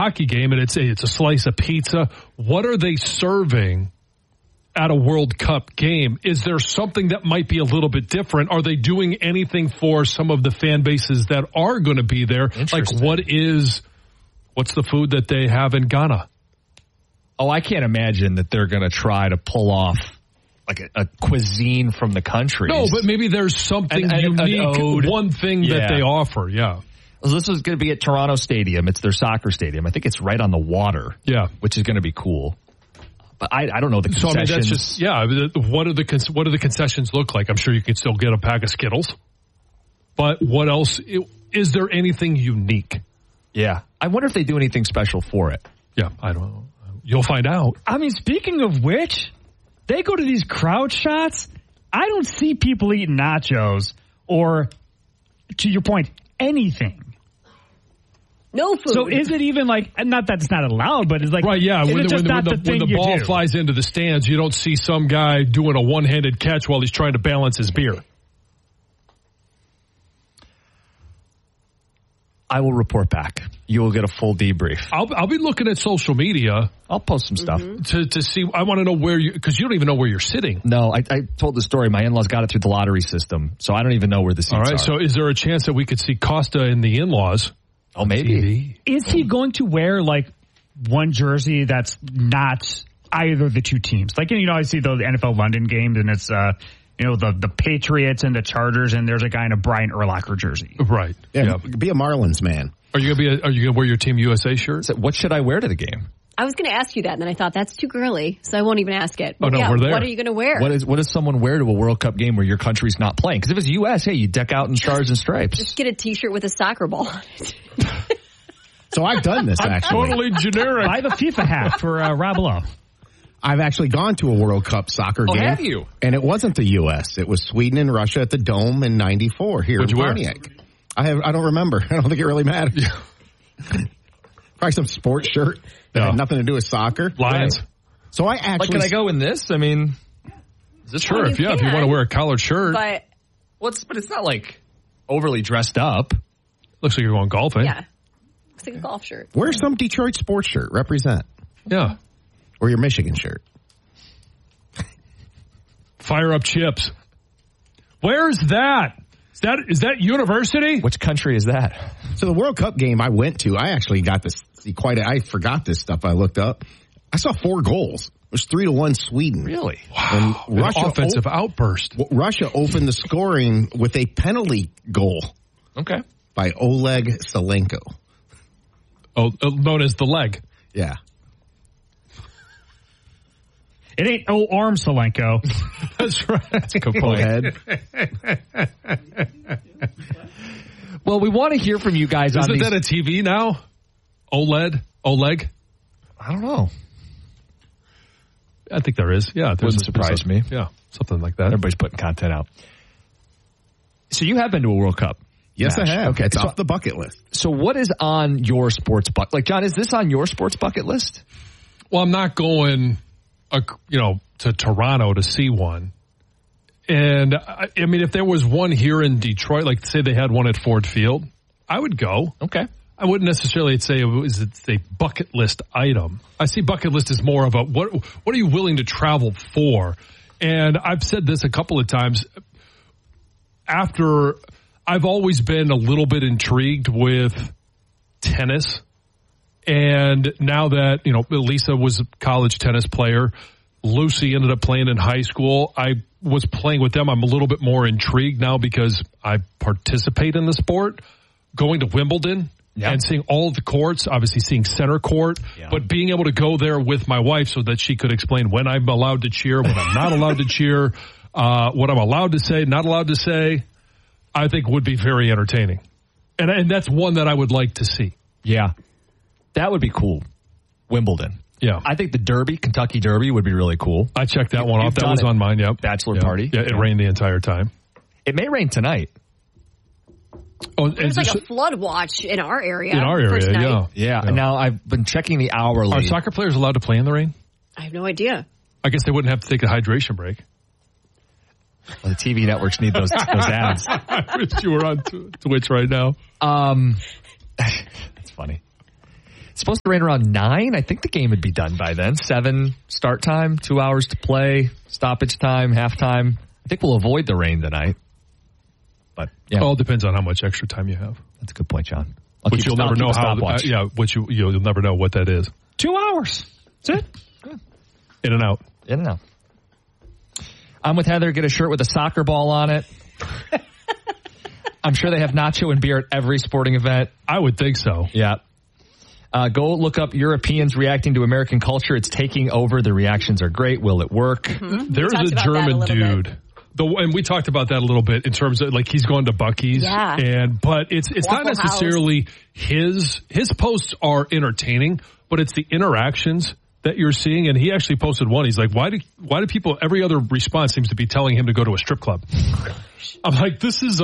hockey game and it's a slice of pizza. What are they serving at a World Cup game? Is there something that might be a little bit different? Are they doing anything for some of the fan bases that are going to be there? Like what's the food that they have in Ghana? Oh, I can't imagine that they're going to try to pull off like a cuisine from the country. No, but maybe there's something unique, one thing that they offer, Well, this is going to be at Toronto Stadium. It's their soccer stadium. I think it's right on the water, which is going to be cool. But I don't know the concessions. So, I mean, that's just, what do the concessions look like? I'm sure you can still get a pack of Skittles. But what else? Is there anything unique? Yeah. I wonder if they do anything special for it. Yeah, I don't know. You'll find out. I mean, speaking of which, they go to these crowd shots. I don't see people eating nachos or, to your point, anything. No food. So is it even like, not that it's not allowed, but it's like, right, yeah. When the ball do? flies into the stands, you don't see some guy doing a one-handed catch while he's trying to balance his beer. I will report back. You will get a full debrief. I'll be looking at social media. I'll post some stuff to see. I want to know where because you don't even know where you're sitting. No, I told the story. My in-laws got it through the lottery system, so I don't even know where the seats are. All right. So is there a chance that we could see Costa and the in-laws? Oh, maybe. Is he going to wear like one jersey that's not either of the two teams? Like, I see those NFL London games, and it's the Patriots and the Chargers, and there's a guy in a Brian Urlacher jersey. Right. Yeah. Be a Marlins man. Are you gonna wear your Team USA shirt? So what should I wear to the game? I was going to ask you that, and then I thought that's too girly, so I won't even ask it. But we're there. What are you going to wear? What does someone wear to a World Cup game where your country's not playing? Because if it's U.S., hey, you deck out in stars and stripes. Just get a T-shirt with a soccer ball on it. So I've done this, actually. Totally generic. Buy the FIFA hat for Rob Lowe. I've actually gone to a World Cup soccer game. Have you? And it wasn't the U.S. It was Sweden and Russia at the Dome in '94 here in Pontiac. I don't remember. I don't think it really mattered. Probably some sports shirt that had nothing to do with soccer. Lions. Right. So I actually... Can I go in this? I mean... Is it sure? If you want to wear a collared shirt. But it's not like overly dressed up. Looks like you're going golfing. Yeah. Looks like a golf shirt. Wear some Detroit sports shirt. Represent. Yeah. Or your Michigan shirt. Fire up chips. Where's that? Is that university? Which country is that? So the World Cup game I went to, I actually got to see I forgot this stuff I looked up. I saw 4 goals. It was 3-1 Sweden. Really? Wow. And Russia offensive outburst. Russia opened the scoring with a penalty goal. Okay. By Oleg Salenko. Oh, known as the leg. Yeah. It ain't arm Salenko. That's right. That's a good point. Head. Well, we want to hear from you guys. Isn't that a TV now? OLED? Oleg? I don't know. I think there is. Yeah. Wouldn't surprise me. Yeah. Something like that. Everybody's putting content out. So you have been to a World Cup. Yes, match. I have. Okay, it's off the bucket list. So what is on your sports bucket? Like, John, is this on your sports bucket list? Well, I'm not going, to Toronto to see one. And, I mean, if there was one here in Detroit, like say they had one at Ford Field, I would go. Okay. I wouldn't necessarily say it's a bucket list item. I see bucket list as more of a, what are you willing to travel for? And I've said this a couple of times. I've always been a little bit intrigued with tennis. And now that, Lisa was a college tennis player, Lucy ended up playing in high school. I was playing with them. I'm a little bit more intrigued now because I participate in the sport. Going to Wimbledon and seeing all the courts, obviously seeing center court, but being able to go there with my wife so that she could explain when I'm allowed to cheer, when I'm not allowed to cheer, what I'm allowed to say, not allowed to say, I think would be very entertaining. And that's one that I would like to see. Yeah. That would be cool. Wimbledon. Yeah. I think the Derby, Kentucky Derby, would be really cool. I checked that one off. That was on mine, yep. Bachelor party. Yeah, it rained the entire time. It may rain tonight. Oh, there's like a flood watch in our area. In our area, yeah. And now I've been checking the hourly. Are soccer players allowed to play in the rain? I have no idea. I guess they wouldn't have to take a hydration break. Well, the TV networks need those ads. I wish you were on Twitch right now. That's funny. It's supposed to rain around 9. I think the game would be done by then. 7 start time, 2 hours to play, stoppage time, halftime. I think we'll avoid the rain tonight. But yeah, it all depends on how much extra time you have. That's a good point, John. Which you'll never know how. You'll never know what that is. 2 hours. That's it. Good. In and out. In and out. I'm with Heather. Get a shirt with a soccer ball on it. I'm sure they have nacho and beer at every sporting event. I would think so. Yeah. Go look up Europeans reacting to American culture. It's taking over. The reactions are great. Will it work? Mm-hmm. There's a German dude. And we talked about that a little bit in terms of like he's going to Buc-ee's. Yeah. But it's not necessarily his posts are entertaining, but it's the interactions that you're seeing. And he actually posted one. He's like, why do people, every other response seems to be telling him to go to a strip club. I'm like, this is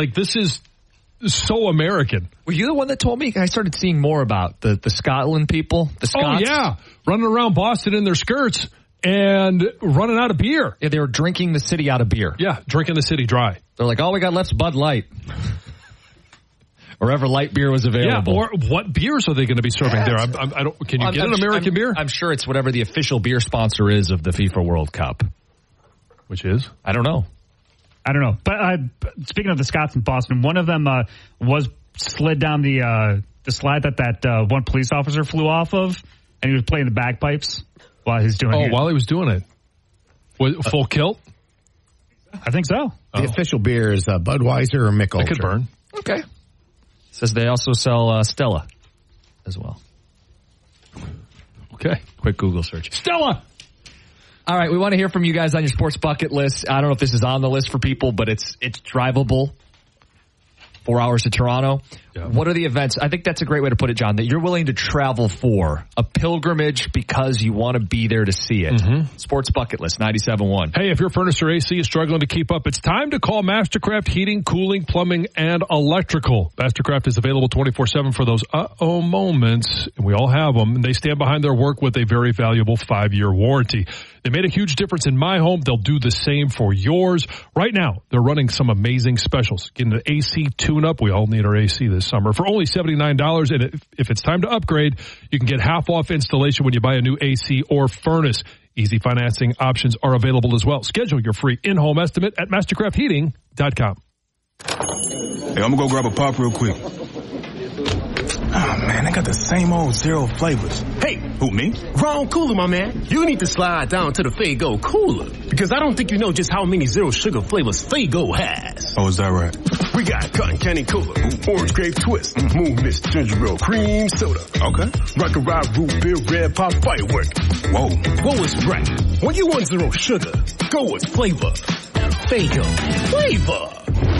so American. Were you the one that told me? I started seeing more about the Scotland people. The Scots. Oh, yeah. Running around Boston in their skirts and running out of beer. Yeah, they were drinking the city out of beer. Yeah, drinking the city dry. They're like, all we got left's Bud Light. Wherever light beer was available. Yeah, or what beers are they going to be serving there? I don't. Can you get an American beer? I'm sure it's whatever the official beer sponsor is of the FIFA World Cup. Which is? I don't know. But speaking of the Scots in Boston, one of them was slid down the slide that one police officer flew off of, and he was playing the bagpipes while he's doing it. Oh, while he was doing it. Full kilt? I think so. The official beer is Budweiser or Mick Ultra. It could burn. Okay. Says they also sell Stella as well. Okay. Quick Google search. Stella! All right, we want to hear from you guys on your sports bucket list. I don't know if this is on the list for people, but it's drivable. 4 hours to Toronto. Yeah. What are the events? I think that's a great way to put it, John, that you're willing to travel for. A pilgrimage because you want to be there to see it. Mm-hmm. Sports bucket list, 97.1. Hey, if your furnace or AC is struggling to keep up, it's time to call Mastercraft Heating, Cooling, Plumbing, and Electrical. Mastercraft is available 24/7 for those moments, and we all have them. And they stand behind their work with a very valuable 5-year warranty. They made a huge difference in my home. They'll do the same for yours. Right now, they're running some amazing specials. Getting an AC tune-up. We all need our AC this summer for only $79. And if it's time to upgrade, you can get half off installation when you buy a new AC or furnace. Easy financing options are available as well. Schedule your free in-home estimate at mastercraftheating.com. Hey, I'm going to go grab a pop real quick. Oh, man, I got the same old zero flavors. Hey. Who, me? Wrong cooler, my man. You need to slide down to the Faygo cooler. Because I don't think you know just how many zero sugar flavors Faygo has. Oh, is that right? We got cotton candy cooler, orange grape twist, Moon Mist ginger ale cream soda. Okay. Rock and Ride root beer red pop firework. Whoa. Whoa is right. When you want zero sugar, go with flavor. Faygo. Flavor.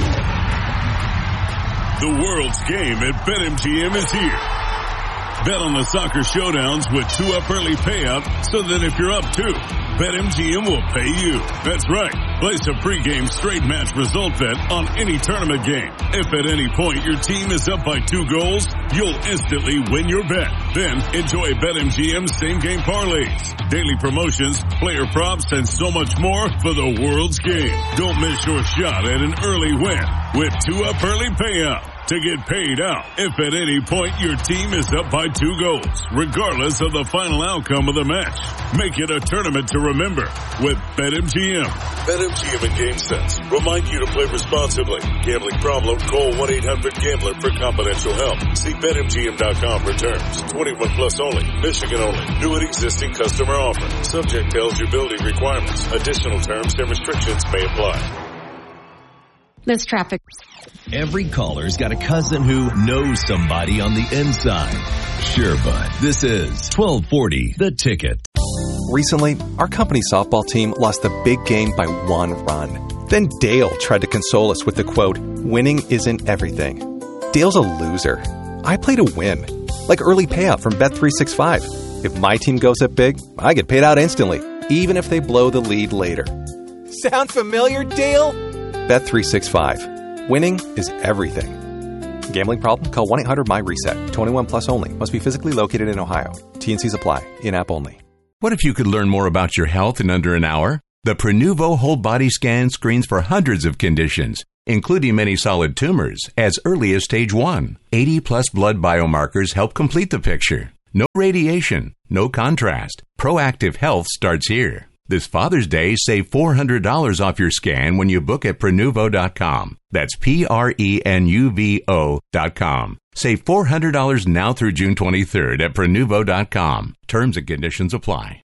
The world's game at BetMGM is here. Bet on the soccer showdowns with 2-up early payout so that if you're up 2, BetMGM will pay you. That's right. Place a pregame straight match result bet on any tournament game. If at any point your team is up by 2 goals, you'll instantly win your bet. Then enjoy BetMGM's same game parlays, daily promotions, player props, and so much more for the world's game. Don't miss your shot at an early win with 2-up early payout. To get paid out if at any point your team is up by 2 goals, regardless of the final outcome of the match. Make it a tournament to remember with BetMGM. BetMGM and GameSense remind you to play responsibly. Gambling problem? Call 1-800-GAMBLER for confidential help. See BetMGM.com for terms. 21 plus only. Michigan only. New and existing customer offer. Subject to eligibility requirements. Additional terms and restrictions may apply. This traffic. Every caller's got a cousin who knows somebody on the inside. Sure, bud. This is 1240 The Ticket. Recently, our company softball team lost the big game by 1 run. Then Dale tried to console us with the quote, "Winning isn't everything." Dale's a loser. I play to win. Like early payout from Bet365. If my team goes up big, I get paid out instantly, even if they blow the lead later. Sound familiar, Dale? Bet365. Winning is everything. Gambling problem? Call 1-800-MY-RESET. 21 plus only. Must be physically located in Ohio. T&Cs apply. In-app only. What if you could learn more about your health in under an hour? The Prenuvo Whole Body Scan screens for hundreds of conditions. including many solid tumors, as early as stage 1. 80-plus blood biomarkers help complete the picture. No radiation, no contrast. Proactive Health starts here. This Father's Day, save $400 off your scan when you book at Prenuvo.com. That's Prenuvo.com. Save $400 now through June 23rd at Prenuvo.com. Terms and conditions apply.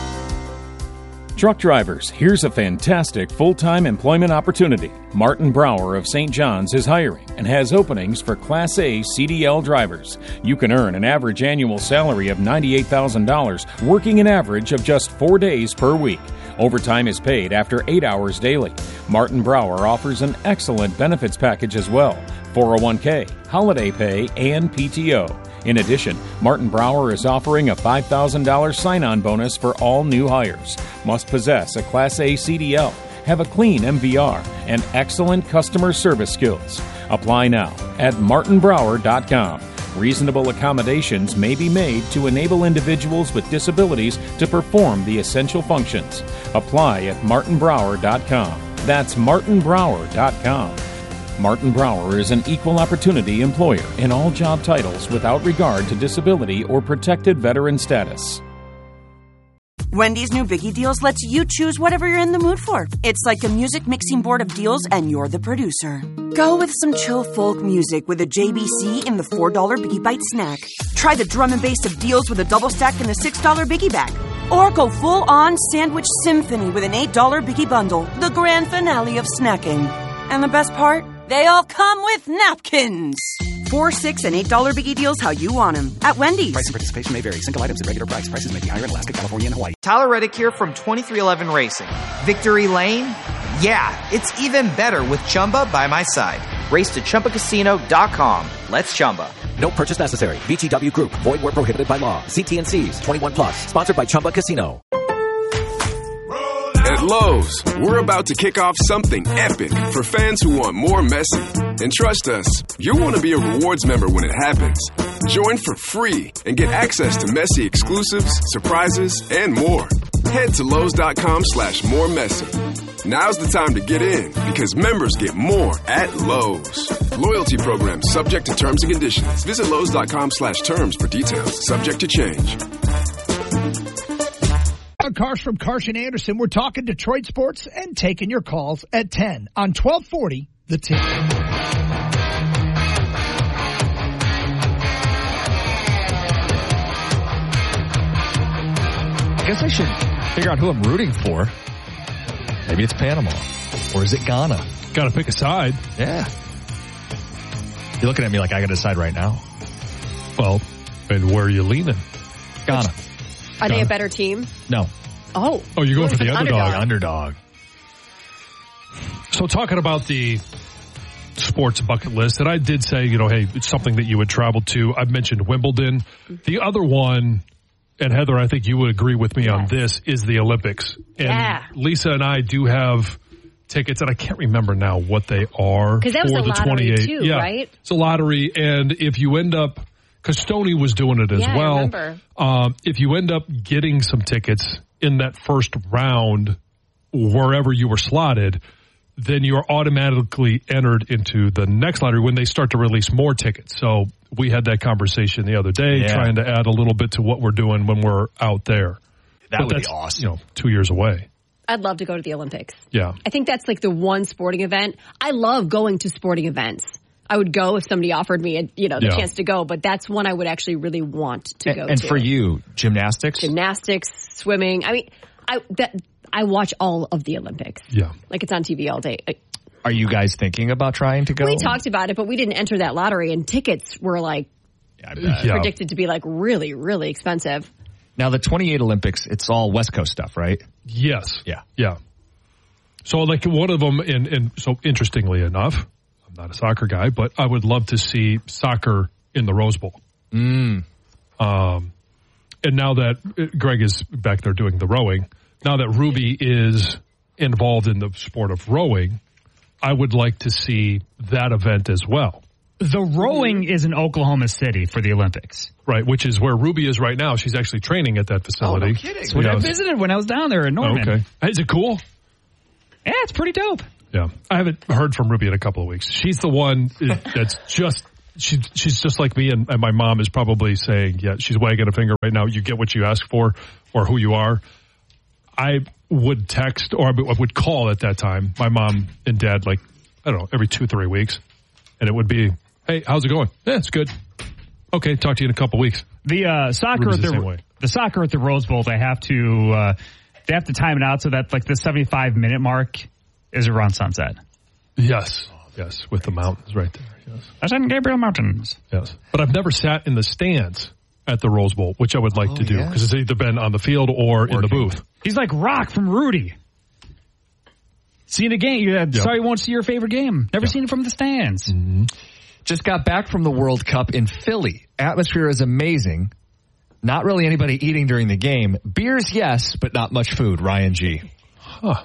Truck drivers, here's a fantastic full-time employment opportunity. Martin Brower of St. John's is hiring and has openings for Class A CDL drivers. You can earn an average annual salary of $98,000, working an average of just 4 days per week. Overtime is paid after 8 hours daily. Martin Brower offers an excellent benefits package as well: 401k, holiday pay, and PTO. In addition, Martin Brower is offering a $5,000 sign-on bonus for all new hires. Must possess a Class A CDL, have a clean MVR, and excellent customer service skills. Apply now at martinbrower.com. Reasonable accommodations may be made to enable individuals with disabilities to perform the essential functions. Apply at martinbrower.com. That's martinbrower.com. Martin Brower is an equal opportunity employer in all job titles without regard to disability or protected veteran status. Wendy's new Biggie Deals lets you choose whatever you're in the mood for. It's like a music mixing board of deals, and you're the producer. Go with some chill folk music with a JBC in the $4 Biggie Bite snack. Try the drum and bass of deals with a double stack in the $6 Biggie Bag. Or go full-on sandwich symphony with an $8 Biggie Bundle, the grand finale of snacking. And the best part? They all come with napkins. $4, $6, and $8 Biggie Deals how you want them at Wendy's. Price and participation may vary. Single items at regular price. Prices may be higher in Alaska, California, and Hawaii. Tyler Reddick here from 2311 Racing. Victory Lane? Yeah, it's even better with Chumba by my side. Race to ChumbaCasino.com. Let's Chumba. No purchase necessary. VGW Group. Void where prohibited by law. See T&Cs. 21 plus. Sponsored by Chumba Casino. At Lowe's, we're about to kick off something epic for fans who want more Messi. And trust us, you'll want to be a rewards member when it happens. Join for free and get access to Messi exclusives, surprises, and more. Head to Lowe's.com/more Messi. Now's the time to get in because members get more at Lowe's. Loyalty program subject to terms and conditions. Visit Lowe's.com/terms for details. Subject to change. Cars from Karsch and Anderson. We're talking Detroit sports and taking your calls at 10 on 1240 The Ticket. I guess I should figure out who I'm rooting for. Maybe it's Panama. Or is it Ghana? Got to pick a side. Yeah. You're looking at me like I got to decide right now. Well, and where are you leaning? Ghana. Are they a better team? No. Oh, you're going for the underdog. Underdog. So talking about the sports bucket list, and I did say, hey, it's something that you would travel to. I've mentioned Wimbledon. The other one, and Heather, I think you would agree with me on this, is the Olympics. And Lisa and I do have tickets, and I can't remember now what they are. Because that was a lottery too, right? It's a lottery, and if you end up, because Stoney was doing it as well. I remember. If you end up getting some tickets in that first round, wherever you were slotted, then you're automatically entered into the next lottery when they start to release more tickets. So we had that conversation the other day, trying to add a little bit to what we're doing when we're out there. That would be awesome. 2 years away. I'd love to go to the Olympics. Yeah. I think that's like the one sporting event. I love going to sporting events. I would go if somebody offered me, the chance to go, but that's one I would actually really want to go to. And for you, gymnastics? Gymnastics, swimming. I mean, I watch all of the Olympics. Yeah. Like it's on TV all day. Are you guys thinking about trying to go? We talked about it, but we didn't enter that lottery, and tickets were predicted to be like really, really expensive. Now, the 28 Olympics, it's all West Coast stuff, right? Yes. Yeah. Yeah. So like one of them, and so interestingly enough, I'm not a soccer guy, but I would love to see soccer in the Rose Bowl. And now that Greg is back there doing the rowing, now that Ruby is involved in the sport of rowing, I would like to see that event as well. The rowing is in Oklahoma City for the Olympics. Right, which is where Ruby is right now. She's actually training at that facility. Oh, no kidding. I visited when I was down there in Norman. Okay. Is it cool? Yeah, it's pretty dope. Yeah. I haven't heard from Ruby in a couple of weeks. She's the one that's just, she's just like me, and my mom is probably saying, yeah, she's wagging a finger right now. You get what you ask for or who you are. I would text or I would call at that time my mom and dad, like, I don't know, every 2-3 weeks. And it would be, hey, how's it going? Yeah, it's good. Okay, talk to you in a couple of weeks. The soccer at the Rose Bowl, they have to time it out so that like the 75-minute mark is around sunset. Yes, with the mountains right there. Yes, that's in Gabriel Mountains. Yes, but I've never sat in the stands at the Rose Bowl, which I would like to do because it's either been on the field or in the booth. He's like Rock from Rudy. Seeing a game, sorry you won't see your favorite game. Never seen it from the stands. Mm-hmm. Just got back from the World Cup in Philly. Atmosphere is amazing. Not really anybody eating during the game. Beers, yes, but not much food. Ryan G. Huh.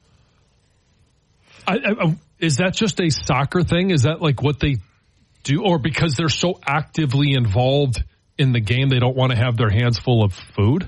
Is that just a soccer thing? Is that like what they do? Or because they're so actively involved in the game, they don't want to have their hands full of food?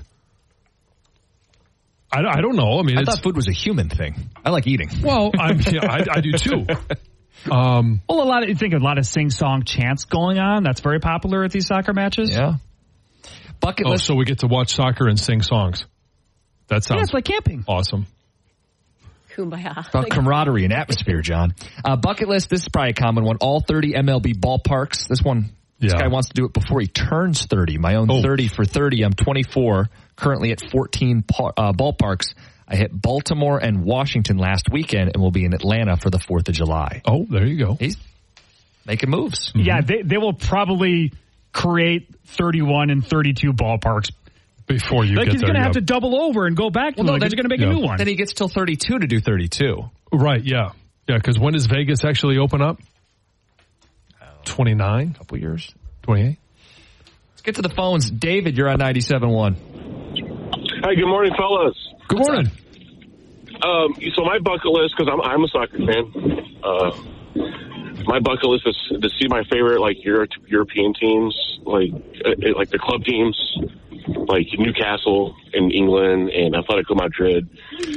I don't know. I mean, I thought food was a human thing. I like eating. Well, I do too. Well, a lot of sing-song chants going on. That's very popular at these soccer matches. Yeah. Bucket list. So we get to watch soccer and sing songs. That sounds it's like camping. Awesome. Kumbaya. About camaraderie and atmosphere, John. Bucket list. This is probably a common one. All 30 MLB ballparks. This guy wants to do it before he turns 30. My own 30 for 30. I'm 24. Currently at 14 ballparks. I hit Baltimore and Washington last weekend and will be in Atlanta for the 4th of July. Oh, there you go. He's making moves. Mm-hmm. Yeah, they will probably create 31 and 32 ballparks before you get there. He's going to have to double over and go back to they're going to make a new one. Then he gets till 32 to do 32. Right, yeah. Yeah, because when does Vegas actually open up? 29? A couple years. 28? Let's get to the phones. David, you're on 97.1. Hi, good morning, fellas. Good morning. So my bucket list, because I'm a soccer fan, my bucket list is to see my favorite European teams, like the club teams, like Newcastle in England and Atletico Madrid.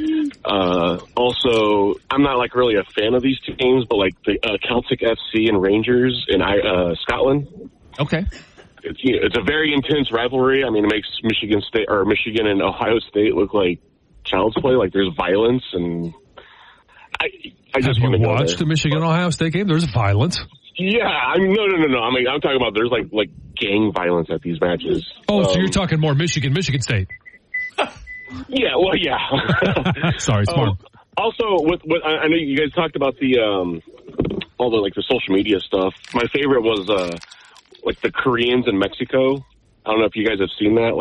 Also, I'm not really a fan of these teams, but the Celtic FC and Rangers in Scotland. Okay. It's a very intense rivalry. I mean, it makes Michigan and Ohio State look like child's play. Like there's violence, and I just want to go there. Have you watched the Michigan-Ohio State game? There's violence. Yeah, no. I mean, I'm talking about there's like gang violence at these matches. Oh, so you're talking more Michigan State? Yeah, well, yeah. Sorry, smart. Also, I know you guys talked about all the social media stuff. My favorite was the Koreans in Mexico. I don't know if you guys have seen that.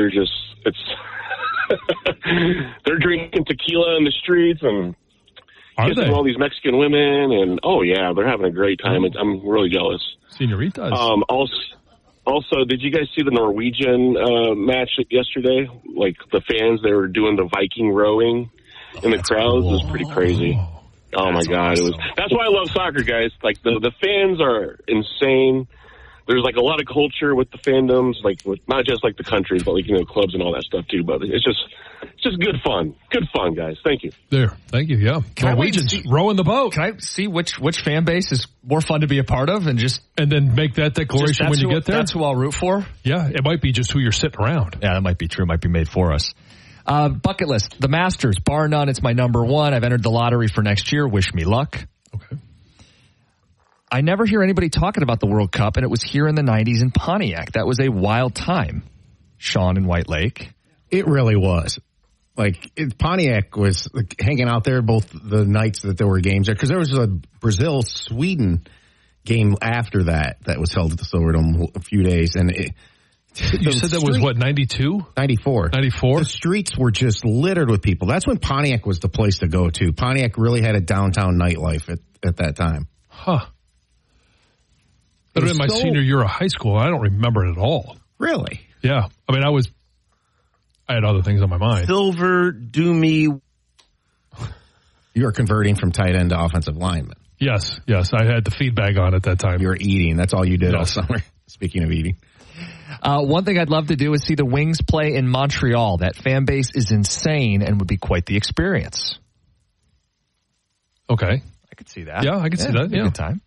They're drinking tequila in the streets and kissing all these Mexican women, and they're having a great time. I'm really jealous. Senoritas. Also, did you guys see the Norwegian match yesterday? Like the fans, they were doing the Viking rowing in the crowds. Cool. It was pretty crazy. Oh my God, awesome. That's why I love soccer, guys. Like the fans are insane. There's a lot of culture with the fandoms, with not just the countries, but clubs and all that stuff too. But it's just good fun. Good fun, guys. Thank you. There. Thank you. Yeah. Norwegians rowing the boat. Can I see which fan base is more fun to be a part of and then make that declaration when you get there? That's who I'll root for? Yeah. It might be just who you're sitting around. Yeah, that might be true. It might be made for us. Bucket list. The Masters. Bar none, it's my number one. I've entered the lottery for next year. Wish me luck. Okay. I never hear anybody talking about the World Cup, and it was here in the 90s in Pontiac. That was a wild time. Sean in White Lake. It really was. Pontiac was hanging out there both the nights that there were games there, because there was a Brazil-Sweden game after that was held at the Silverdome a few days. And you said that was, 92? 94. 94? The streets were just littered with people. That's when Pontiac was the place to go to. Pontiac really had a downtown nightlife at that time. Huh. That was in my senior year of high school. I don't remember it at all. Really? Yeah. I mean, I had other things on my mind. Silver, Doomy. You were converting from tight end to offensive lineman. Yes. I had the feedback on at that time. You were eating. That's all you did all summer. Speaking of eating. One thing I'd love to do is see the Wings play in Montreal. That fan base is insane and would be quite the experience. Okay. I could see that. Yeah, I could see that. Yeah. Good time.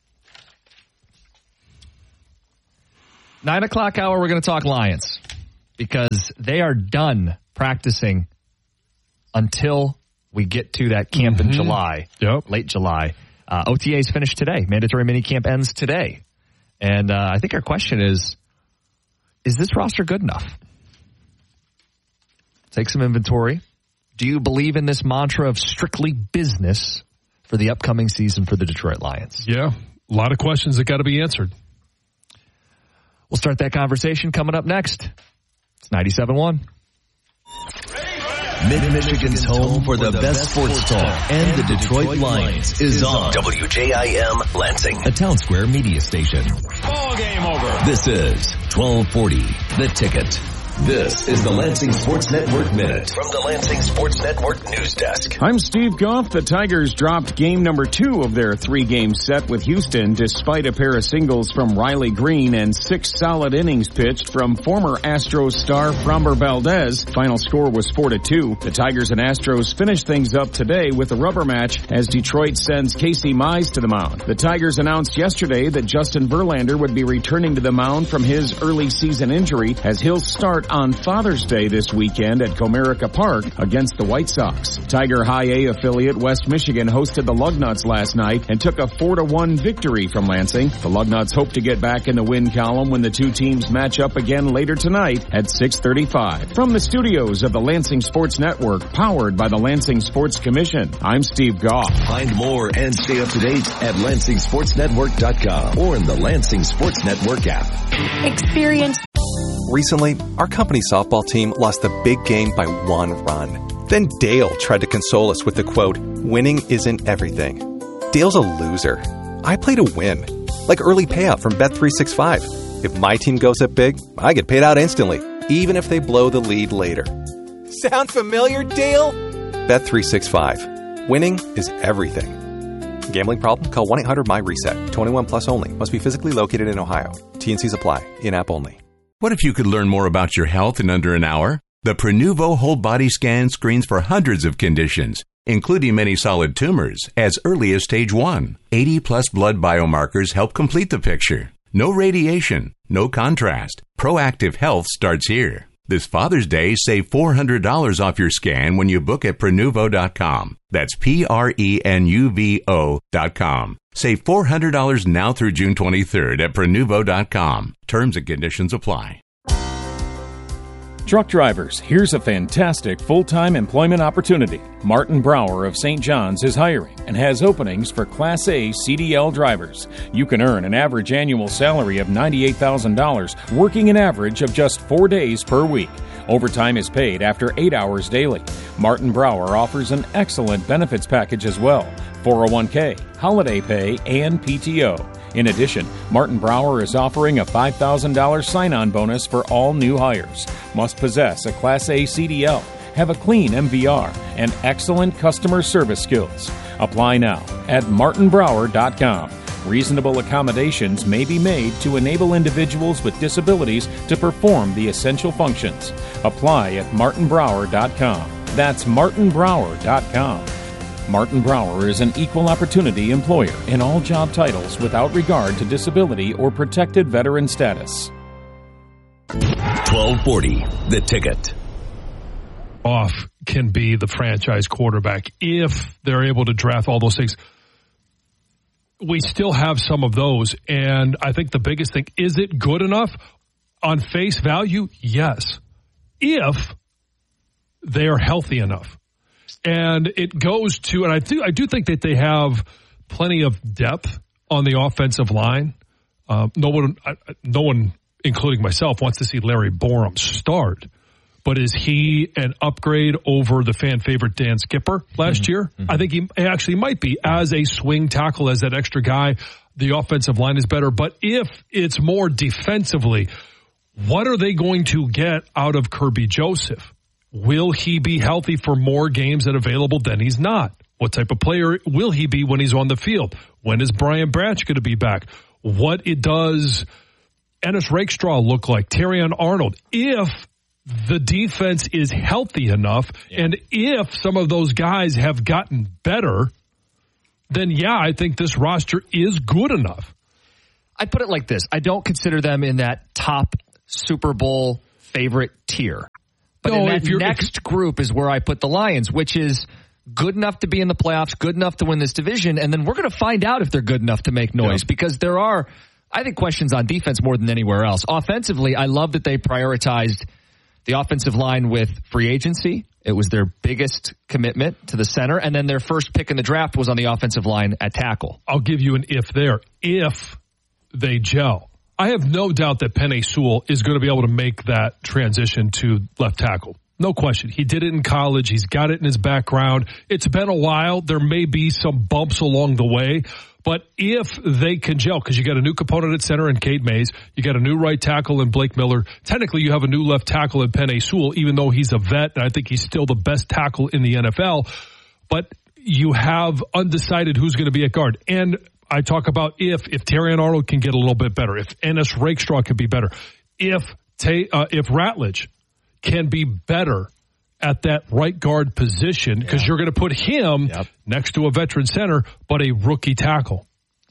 9 o'clock hour, we're going to talk Lions because they are done practicing until we get to that camp in July, late July. OTAs finished today. Mandatory minicamp ends today. And I think our question is this roster good enough? Take some inventory. Do you believe in this mantra of strictly business for the upcoming season for the Detroit Lions? Yeah, a lot of questions that got to be answered. We'll start that conversation coming up next. It's 97.1. Mid-Michigan's home for the best sports talk and the Detroit Lions is on WJIM Lansing, a Town Square media station. Ball game over. This is 1240, The Ticket. This is the Lansing Sports Network Minute from the Lansing Sports Network News Desk. I'm Steve Goff. The Tigers dropped game number 2 of their 3-game set with Houston despite a pair of singles from Riley Green and 6 solid innings pitched from former Astros star Framber Valdez. Final score was 4-2. The Tigers and Astros finished things up today with a rubber match as Detroit sends Casey Mize to the mound. The Tigers announced yesterday that Justin Verlander would be returning to the mound from his early season injury as he'll start on Father's Day this weekend at Comerica Park against the White Sox. Tiger High A affiliate West Michigan hosted the Lugnuts last night and took a 4-1 victory from Lansing. The Lugnuts hope to get back in the win column when the two teams match up again later tonight at 6:35. From the studios of the Lansing Sports Network, powered by the Lansing Sports Commission, I'm Steve Goff. Find more and stay up to date at LansingSportsNetwork.com or in the Lansing Sports Network app. Experience. Recently, our company softball team lost the big game by 1 run. Then Dale tried to console us with the quote, "Winning isn't everything." Dale's a loser. I play to win. Like early payout from Bet365. If my team goes up big, I get paid out instantly, even if they blow the lead later. Sound familiar, Dale? Bet365. Winning is everything. Gambling problem? Call 1-800-MY-RESET. 21 plus only. Must be physically located in Ohio. T&Cs apply. In-app only. What if you could learn more about your health in under an hour? The Prenuvo Whole Body Scan screens for hundreds of conditions, including many solid tumors, as early as stage 1. 80-plus blood biomarkers help complete the picture. No radiation, no contrast. Proactive health starts here. This Father's Day, save $400 off your scan when you book at Prenuvo.com. That's Prenuvo.com. Save $400 now through June 23rd at Prenuvo.com. Terms and conditions apply. Truck drivers, here's a fantastic full-time employment opportunity. Martin Brower of St. John's is hiring and has openings for Class A CDL drivers. You can earn an average annual salary of $98,000, working an average of just 4 days per week. Overtime is paid after 8 hours daily. Martin Brower offers an excellent benefits package as well: 401k, holiday pay, and PTO. In addition, Martin Brower is offering a $5,000 sign-on bonus for all new hires. Must possess a Class A CDL, have a clean MVR, and excellent customer service skills. Apply now at martinbrower.com. Reasonable accommodations may be made to enable individuals with disabilities to perform the essential functions. Apply at martinbrower.com. That's martinbrower.com. Martin Brower is an equal opportunity employer in all job titles without regard to disability or protected veteran status. 1240, The Ticket. Off can be the franchise quarterback if they're able to draft all those things. We still have some of those, and I think the biggest thing, is it good enough? On face value, yes. If they are healthy enough. And it goes to, and I do think that they have plenty of depth on the offensive line. No one, including myself, wants to see Larry Borum start. But is he an upgrade over the fan favorite Dan Skipper last year? I think he actually might be as a swing tackle, as that extra guy. The offensive line is better. But if it's more defensively, what are they going to get out of Kirby Joseph? Will he be healthy for more games than available? Then he's not. What type of player will he be when he's on the field? When is Brian Branch going to be back? What it does Ennis Rakestraw look like? Terrion Arnold? If the defense is healthy enough, and if some of those guys have gotten better, then yeah, I think this roster is good enough. I'd put it like this. I don't consider them in that top Super Bowl favorite tier. But in that next group is where I put the Lions, which is good enough to be in the playoffs, good enough to win this division, and then we're going to find out if they're good enough to make noise because there are, I think, questions on defense more than anywhere else. Offensively, I love that they prioritized the offensive line with free agency. It was their biggest commitment to the center, and then their first pick in the draft was on the offensive line at tackle. I'll give you an if there. If they gel. I have no doubt that Penei Sewell is going to be able to make that transition to left tackle. No question. He did it in college. He's got it in his background. It's been a while. There may be some bumps along the way. But if they can gel, because you got a new component at center in Cade Mays, you got a new right tackle in Blake Miller. Technically, you have a new left tackle in Penei Sewell, even though he's a vet, and I think he's still the best tackle in the NFL. But you have undecided who's going to be at guard. And I talk about if Terrion Arnold can get a little bit better, if Ennis Rakestraw can be better, if Ratledge can be better at that right guard position, because you're going to put him next to a veteran center, but a rookie tackle.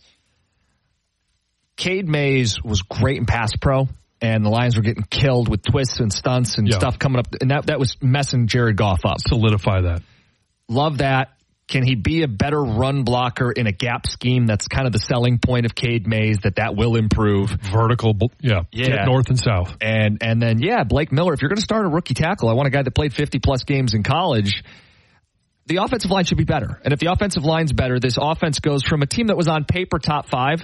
Cade Mays was great in pass pro, and the Lions were getting killed with twists and stunts and stuff coming up, and that was messing Jared Goff up. Solidify that. Love that. Can he be a better run blocker in a gap scheme? That's kind of the selling point of Cade Mays, that will improve. Vertical, get north and south. And then, Blake Miller, if you're going to start a rookie tackle, I want a guy that played 50-plus games in college. The offensive line should be better. And if the offensive line's better, this offense goes from a team that was on paper top 5,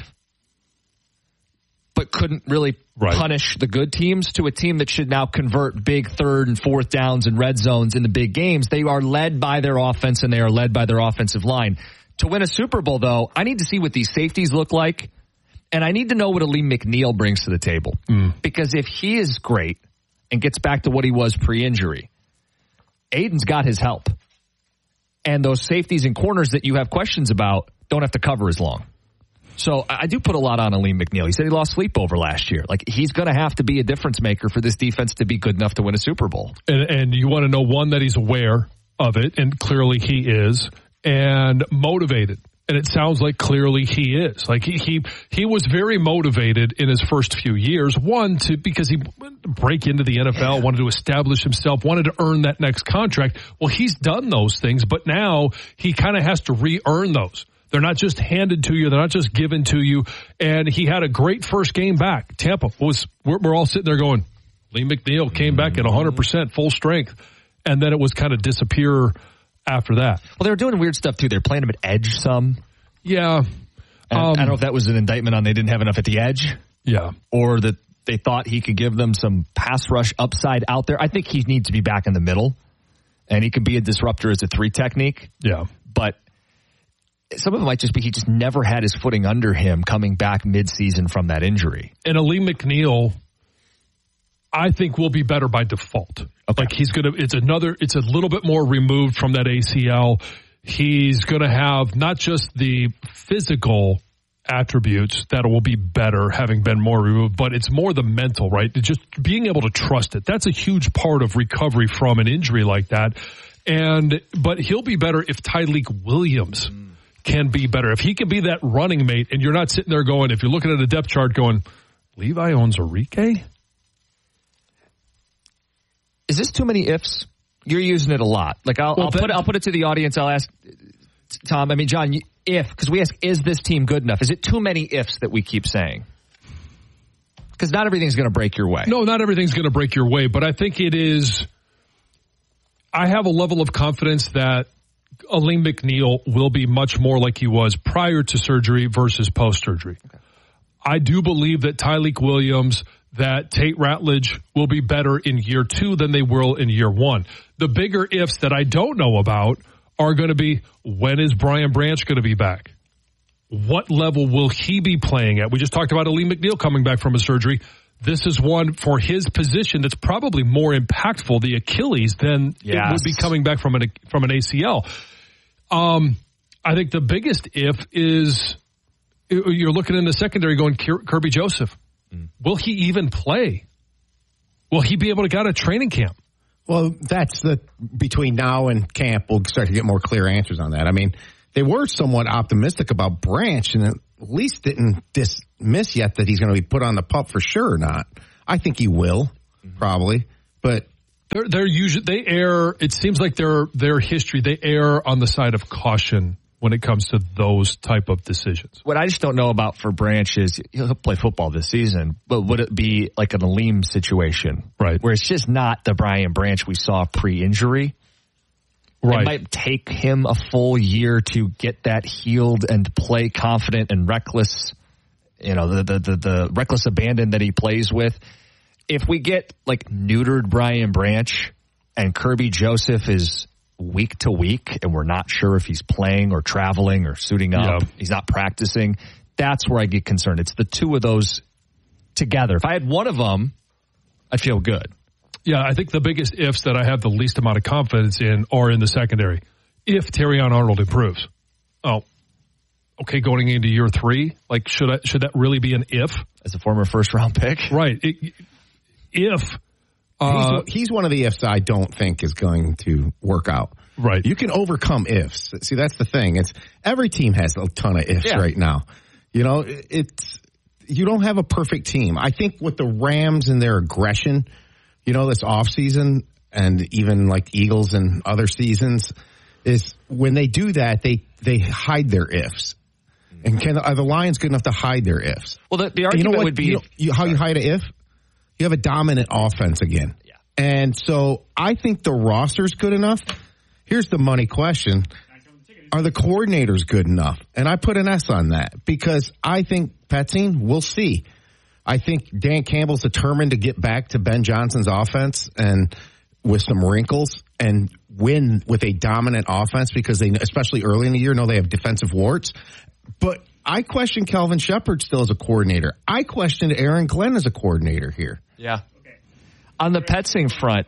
but couldn't really punish the good teams, to a team that should now convert big third and fourth downs and red zones in the big games. They are led by their offense, and they are led by their offensive line. To win a Super Bowl, though, I need to see what these safeties look like, and I need to know what Aleem McNeil brings to the table. Because if he is great and gets back to what he was pre-injury, Aiden's got his help. And those safeties and corners that you have questions about don't have to cover as long. So I do put a lot on Aleem McNeil. He said he lost sleep over last year. Like, he's going to have to be a difference maker for this defense to be good enough to win a Super Bowl. And you want to know, one, that he's aware of it, and clearly he is, and motivated. And it sounds like clearly he is. Like, he was very motivated in his first few years. One, because he wanted to break into the NFL, wanted to establish himself, wanted to earn that next contract. Well, he's done those things, but now he kind of has to re-earn those. They're not just handed to you. They're not just given to you. And he had a great first game back. Tampa we're all sitting there going, Aleem McNeil came back at 100% full strength. And then it was kind of disappear after that. Well, they were doing weird stuff too. They're playing him at edge some. Yeah. I don't know if that was an indictment on they didn't have enough at the edge. Yeah. Or that they thought he could give them some pass rush upside out there. I think he needs to be back in the middle. And he can be a disruptor as a 3 technique. Yeah. But some of it might just be he just never had his footing under him coming back midseason from that injury. And Aleem McNeil, I think, will be better by default. Okay. Like, it's a little bit more removed from that ACL. He's going to have not just the physical attributes that will be better having been more removed, but it's more the mental, right? Just being able to trust it. That's a huge part of recovery from an injury like that. But he'll be better if Tyleik Williams can be better. If he can be that running mate, and you're not sitting there going, if you're looking at a depth chart going, Levi Onwuzurike? Is this too many ifs? You're using it a lot. Like, I'll put it to the audience. I'll ask Tom. I mean, John, because we ask, is this team good enough? Is it too many ifs that we keep saying? Because not everything's going to break your way. No, not everything's going to break your way, but I think it is. I have a level of confidence that Aleem McNeil will be much more like he was prior to surgery versus post-surgery. Okay. I do believe that Tyleik Williams, that Tate Ratledge will be better in year 2 than they will in year 1. The bigger ifs that I don't know about are going to be, when is Brian Branch going to be back? What level will he be playing at? We just talked about Aleem McNeil coming back from a surgery. This is one for his position that's probably more impactful, the Achilles, than it would be coming back from an ACL. I think the biggest if is you're looking in the secondary going, Kirby Joseph. Will he even play? Will he be able to get out of training camp? Well, between now and camp, we'll start to get more clear answers on that. I mean, they were somewhat optimistic about Branch, and at least didn't dismiss yet that he's going to be put on the pup for sure or not. I think he will, probably, but they're usually they err. It seems like their history they err on the side of caution when it comes to those type of decisions. What I just don't know about for Branch is he'll play football this season, but would it be like an Aleem situation, right, where it's just not the Brian Branch we saw pre-injury? Right. It might take him a full year to get that healed and play confident and reckless. You know, the reckless abandon that he plays with. If we get like neutered Brian Branch and Kirby Joseph is week to week and we're not sure if he's playing or traveling or suiting up, he's not practicing, that's where I get concerned. It's the two of those together. If I had one of them, I'd feel good. Yeah, I think the biggest ifs that I have the least amount of confidence in are in the secondary. If Terrion Arnold improves. Oh, okay, going into year 3, like should that really be an if? As a former first-round pick? Right. He's one of the ifs I don't think is going to work out. Right. You can overcome ifs. See, that's the thing. It's every team has a ton of ifs right now. You know, you don't have a perfect team. I think with the Rams and their aggression, you know, this offseason and even like Eagles and other seasons is when they do that, they hide their ifs. And are the Lions good enough to hide their ifs? Well, the argument would be how you hide an if? You have a dominant offense again. Yeah. And so I think the roster's good enough. Here's the money question. Are the coordinators good enough? And I put an S on that because I think Petzing, we'll see. I think Dan Campbell's determined to get back to Ben Johnson's offense and with some wrinkles and win with a dominant offense because they, especially early in the year, know they have defensive warts. But I question Kelvin Shepard still as a coordinator. I questioned Aaron Glenn as a coordinator here. Yeah. On the Petzing front,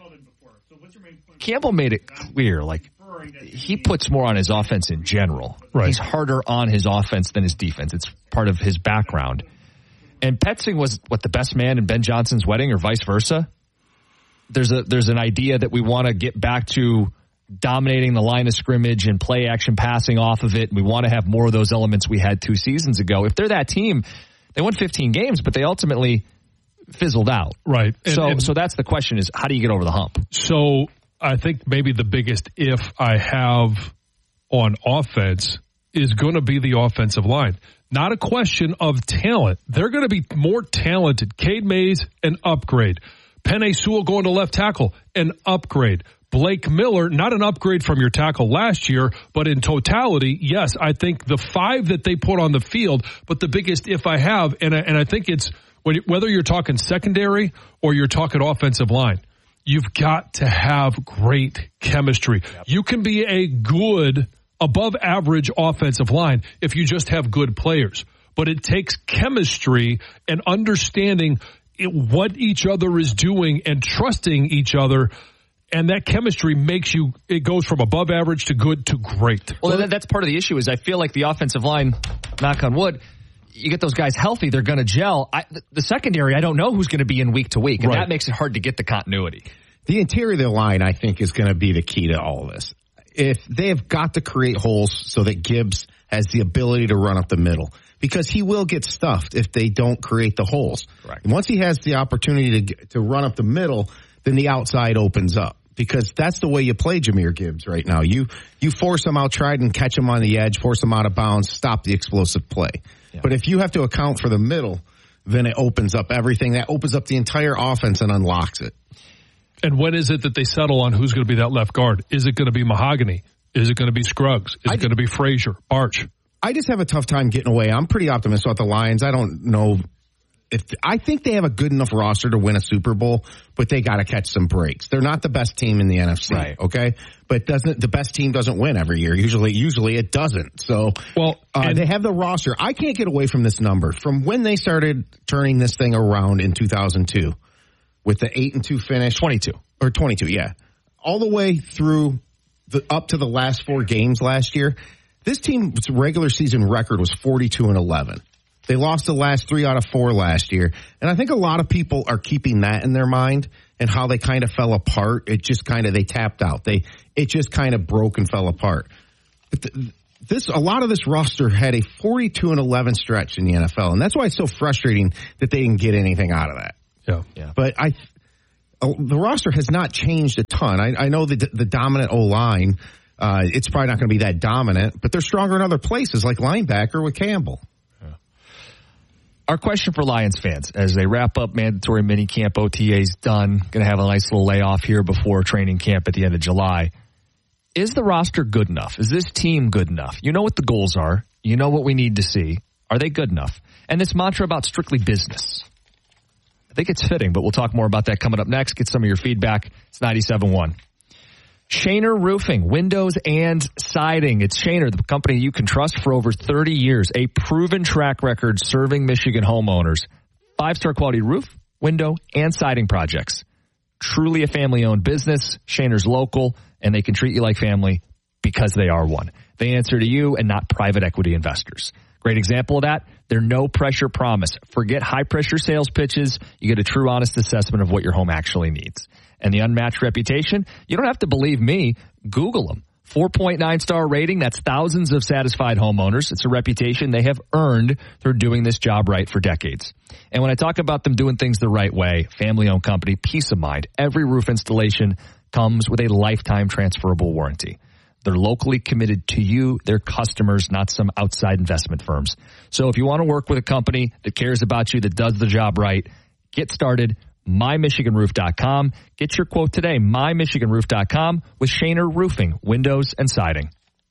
Campbell made it clear, like, he puts more on his offense in general. Right. He's harder on his offense than his defense. It's part of his background. And Petzing was, the best man in Ben Johnson's wedding or vice versa? There's an idea that we want to get back to dominating the line of scrimmage and play action passing off of it. We want to have more of those elements we had 2 seasons ago. If they're that team, they won 15 games, but they ultimately fizzled out. Right. So that's the question is, how do you get over the hump? So I think maybe the biggest if I have on offense is going to be the offensive line. Not a question of talent. They're going to be more talented. Cade Mays, an upgrade. Penei Sewell going to left tackle, an upgrade. Blake Miller, not an upgrade from your tackle last year, but in totality, yes, I think the 5 that they put on the field, but the biggest if I have, and I think it's whether you're talking secondary or you're talking offensive line, you've got to have great chemistry. Yep. You can be a good, above average offensive line if you just have good players, but it takes chemistry and understanding what each other is doing and trusting each other. And that chemistry it goes from above average to good to great. Well, that's part of the issue is I feel like the offensive line, knock on wood, you get those guys healthy, they're going to gel. The secondary, I don't know who's going to be in week to week, and that makes it hard to get the continuity. The interior of the line, I think, is going to be the key to all this. If they have got to create holes so that Gibbs has the ability to run up the middle, because he will get stuffed if they don't create the holes. Correct. And once he has the opportunity to run up the middle, then the outside opens up. Because that's the way you play Jahmyr Gibbs right now. You force him out, try and catch him on the edge, force him out of bounds, stop the explosive play. Yeah. But if you have to account for the middle, then it opens up everything. That opens up the entire offense and unlocks it. And when is it that they settle on who's going to be that left guard? Is it going to be Mahogany? Is it going to be Scruggs? Is it going to be Frazier? Arch? I just have a tough time getting away. I'm pretty optimistic about the Lions. I don't know. I think they have a good enough roster to win a Super Bowl, but they got to catch some breaks. They're not the best team in the NFC, okay? But the best team doesn't win every year. Usually it doesn't. So they have the roster. I can't get away from this number. From when they started turning this thing around in 2002 with the 8-2 finish. 22. Or 22, yeah. All the way through up to the last 4 games last year, this team's regular season record was 42-11. They lost the last 3 out of 4 last year. And I think a lot of people are keeping that in their mind and how they kind of fell apart. It just kind of, they tapped out. It just kind of broke and fell apart. But a lot of this roster had a 42-11 stretch in the NFL, and that's why it's so frustrating that they didn't get anything out of that. Yeah. But the roster has not changed a ton. I know the dominant O-line, it's probably not going to be that dominant, but they're stronger in other places, like linebacker with Campbell. Our question for Lions fans, as they wrap up mandatory minicamp, OTA's done, going to have a nice little layoff here before training camp at the end of July. Is the roster good enough? Is this team good enough? You know what the goals are. You know what we need to see. Are they good enough? And this mantra about strictly business. I think it's fitting, but we'll talk more about that coming up next. Get some of your feedback. It's 97.1. Shaner Roofing, windows and siding. It's Shaner, the company you can trust for over 30 years. A proven track record serving Michigan homeowners. 5-star quality roof, window, and siding projects. Truly a family-owned business. Shaner's local, and they can treat you like family because they are one. They answer to you and not private equity investors. Great example of that, their no-pressure promise. Forget high-pressure sales pitches. You get a true, honest assessment of what your home actually needs. And the unmatched reputation, you don't have to believe me. Google them. 4.9-star rating, that's thousands of satisfied homeowners. It's a reputation they have earned through doing this job right for decades. And when I talk about them doing things the right way, family-owned company, peace of mind, every roof installation comes with a lifetime transferable warranty. They're locally committed to you, their customers, not some outside investment firms. So if you want to work with a company that cares about you, that does the job right, get started. MyMichiganRoof.com. Get your quote today. MyMichiganRoof.com with Shaner Roofing, windows and siding.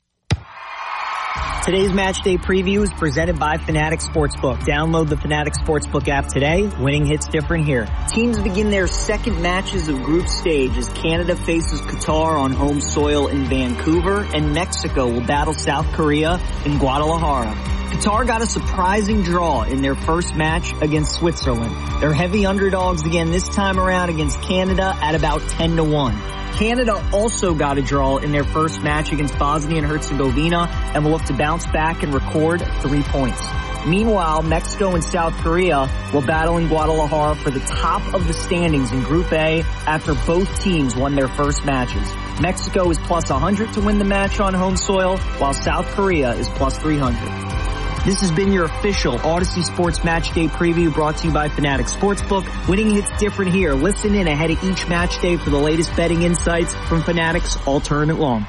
Today's match day preview is presented by Fanatics Sportsbook. Download the Fanatics Sportsbook app today. Winning hits different here. Teams begin their second matches of group stage as Canada faces Qatar on home soil in Vancouver, and Mexico will battle South Korea in Guadalajara. Qatar got a surprising draw in their first match against Switzerland. They're heavy underdogs again this time around against Canada at about 10-1. Canada also got a draw in their first match against Bosnia and Herzegovina and will look to bounce back and record 3 points. Meanwhile, Mexico and South Korea will battle in Guadalajara for the top of the standings in Group A after both teams won their first matches. Mexico is plus 100 to win the match on home soil, while South Korea is plus 300. This has been your official Odyssey Sports Match Day preview brought to you by Fanatics Sportsbook. Winning hits different here. Listen in ahead of each match day for the latest betting insights from Fanatics all tournament long.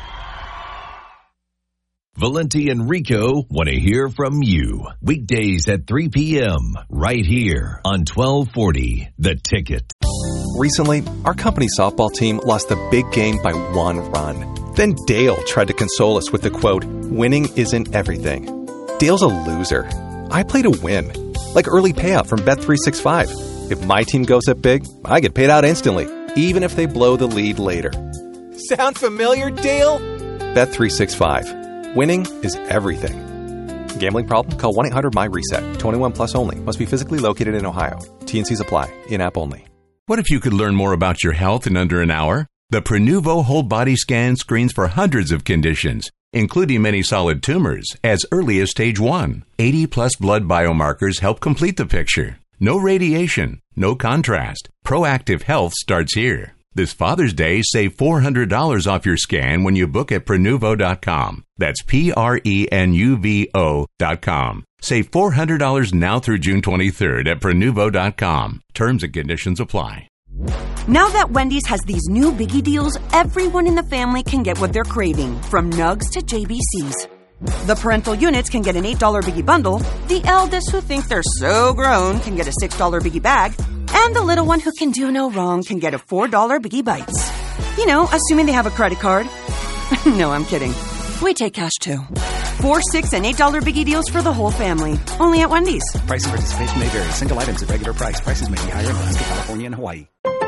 Valenti and Rico want to hear from you. Weekdays at 3 p.m. right here on 1240 The Ticket. Recently, our company softball team lost the big game by 1 run. Then Dale tried to console us with the quote, "Winning isn't everything." Dale's a loser. I play to win. Like early payout from Bet365. If my team goes up big, I get paid out instantly, even if they blow the lead later. Sound familiar, Dale? Bet365. Winning is everything. Gambling problem? Call 1-800-MY-RESET. 21 plus only. Must be physically located in Ohio. T&Cs apply. In-app only. What if you could learn more about your health in under an hour? The Prenuvo whole body scan screens for hundreds of conditions, including many solid tumors, as early as stage 1. 80-plus blood biomarkers help complete the picture. No radiation, no contrast. Proactive health starts here. This Father's Day, save $400 off your scan when you book at Prenuvo.com. That's Prenuvo.com. Save $400 now through June 23rd at Prenuvo.com. Terms and conditions apply. Now that Wendy's has these new biggie deals, everyone in the family can get what they're craving, from Nugs to JBCs. The parental units can get an $8 biggie bundle, the eldest who think they're so grown can get a $6 biggie bag, and the little one who can do no wrong can get a $4 biggie bites. You know, assuming they have a credit card. No, I'm kidding. We take cash too. $4, $6, and $8 biggie deals for the whole family. Only at Wendy's. Price and participation may vary. Single items at regular price. Prices may be higher in Alaska, California, and Hawaii.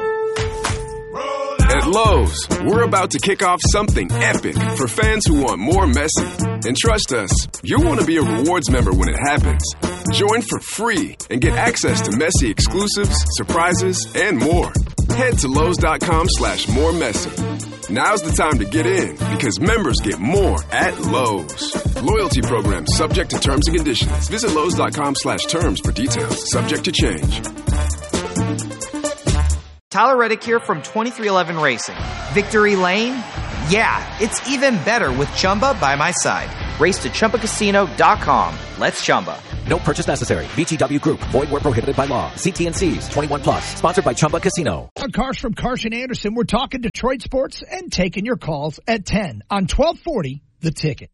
At Lowe's, we're about to kick off something epic for fans who want more Messi. And trust us, you'll want to be a rewards member when it happens. Join for free and get access to Messi exclusives, surprises, and more. Head to Lowe's.com/moremessy. Now's the time to get in because members get more at Lowe's. Loyalty program subject to terms and conditions. Visit Lowe's.com/terms for details. Subject to change. Tyler Reddick here from 2311 Racing. Victory Lane? Yeah, it's even better with Chumba by my side. Race to ChumbaCasino.com. Let's Chumba. No purchase necessary. VGW Group. Void where prohibited by law. See T&Cs. 21 plus. Sponsored by Chumba Casino. On Cars from Karsch Anderson, we're talking Detroit sports and taking your calls at 10 on 1240 The Ticket.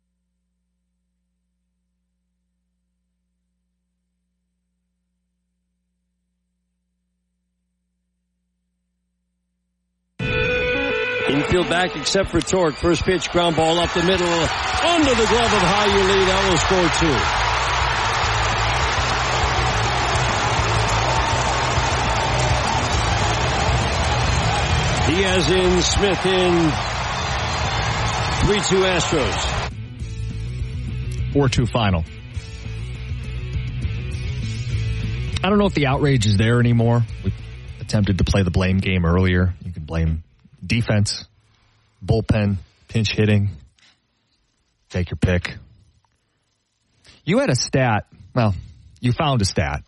Infield back except for Torque. First pitch, ground ball up the middle. Under the glove of High-U-Lee. That will score 2. He has in Smith in 3-2 Astros. 4-2 final. I don't know if the outrage is there anymore. We attempted to play the blame game earlier. You can blame defense, bullpen, pinch hitting. Take your pick. You had a stat. Well, you found a stat.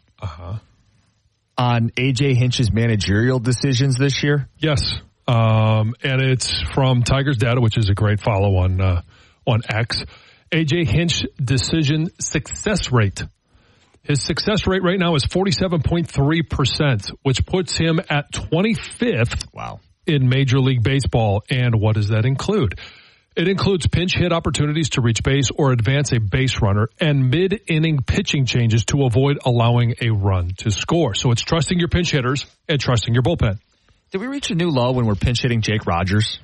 On A.J. Hinch's managerial decisions this year? Yes. And it's from Tigers Data, which is a great follow on X. A.J. Hinch decision success rate. His success rate right now is 47.3%, which puts him at 25th. Wow. In Major League Baseball. And what does that include? It includes pinch hit opportunities to reach base or advance a base runner and mid-inning pitching changes to avoid allowing a run to score. So it's trusting your pinch hitters and trusting your bullpen. Did we reach a new low when we're pinch hitting Jake Rogers?